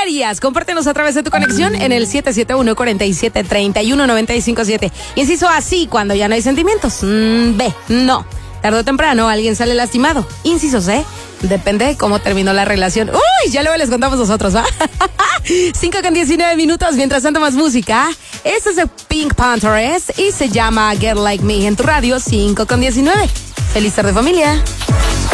harías? Compártenos a través de tu conexión en el 771-4731-957. Inciso A, sí, cuando ya no hay sentimientos. B, no. Tarde o temprano alguien sale lastimado. Inciso C, depende de cómo terminó la relación. Uy, ya luego les contamos nosotros, ¿va? 5:19 mientras tanto más música. Este es de Pink Panthers y se llama Get Like Me en tu radio 5:19. Feliz tarde, familia.